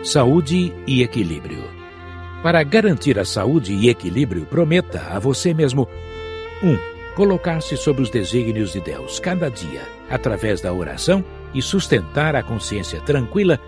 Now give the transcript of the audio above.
Saúde e equilíbrio. Para garantir a saúde e equilíbrio, prometa a você mesmo: 1. Colocar-se sob os desígnios de Deus cada dia, através da oração, e sustentar a consciência tranquila